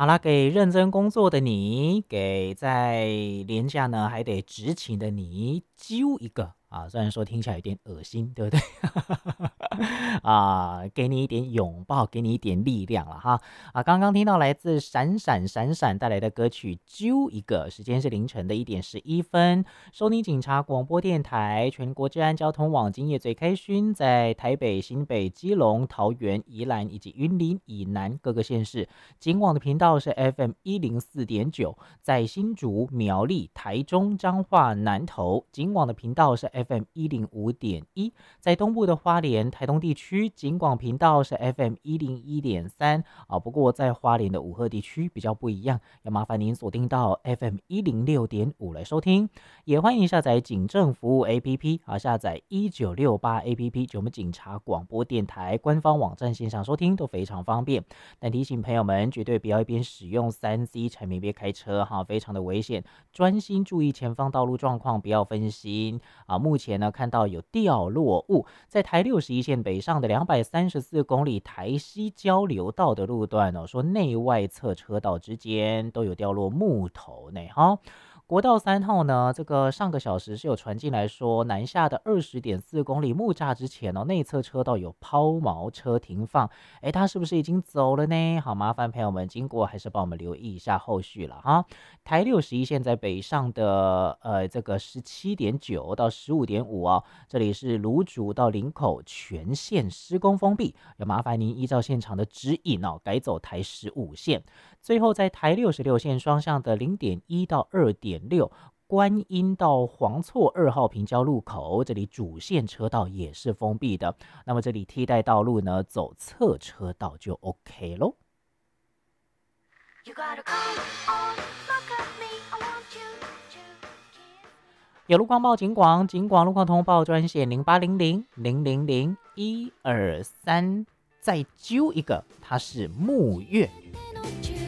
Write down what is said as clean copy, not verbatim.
好啦，给认真工作的你，给在廉价呢还得执勤的你，揪一个啊！虽然说听起来有点恶心，对不对？啊，给你一点拥抱，给你一点力量了哈！啊，刚刚听到来自闪闪闪闪带来的歌曲《揪一个》，时间是凌晨的1点11分，收听警察广播电台全国治安交通网今夜最开勋，在台北、新北、基隆、桃园、宜兰以及云林以南各个县市。警广的频道是 FM104.9，在新竹、苗栗、台中、彰化、南投，警广的频道是 FM105.1，在东部的花莲、台东地区，警广频道是 FM101.3啊。不过在花莲的武鹤地区比较不一样，要麻烦您锁定到 FM106.5来收听。也欢迎下载警政服务 APP 啊，下载1968 APP，就我们警察广播电台官方网站线上收听都非常方便。但提醒朋友们，绝对不要一边使用3C 产品边开车哈，非常的危险。专心注意前方道路状况，不要分心啊。目前呢，看到有掉落物，在台61线北上的234公里台西交流道的路段哦，说内外侧车道之间都有掉落木头呢哈。国道3号呢，这个上个小时是有传进来说，南下的20.4公里木栅之前哦，内侧车道有抛锚车停放，他是不是已经走了呢？好，麻烦朋友们经过还是帮我们留意一下后续了哈。台61线在北上的这个17.9到15.5哦，这里是芦竹到林口全线施工封闭，要麻烦您依照现场的指引哦，改走台15线。最后在台66线双向的0.1到2.6。观音到黄错2号平交路口，这里主线车道也是封闭的。那么这里替代道路呢，走侧车道就 OK 咯。有路况报警广，警广路况通报专线0800000123，再揪一个，它是木月。